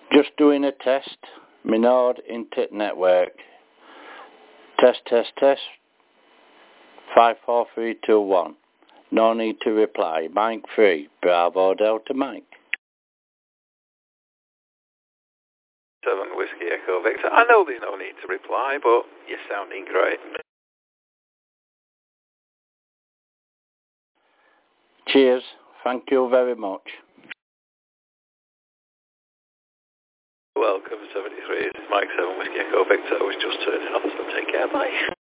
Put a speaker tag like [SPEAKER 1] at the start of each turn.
[SPEAKER 1] Just doing a test. Minard Internet Network. Test, test, test. 54321. No need to reply. Mike 3. Bravo Delta Mike.
[SPEAKER 2] 7 Whiskey Echo Victor. I know there's no need to reply, but you're sounding great.
[SPEAKER 1] Cheers. Thank you very much.
[SPEAKER 2] Welcome, 73. It's Mike 7 Whiskey Echo Victor. I was just turning off, so take care. Bye.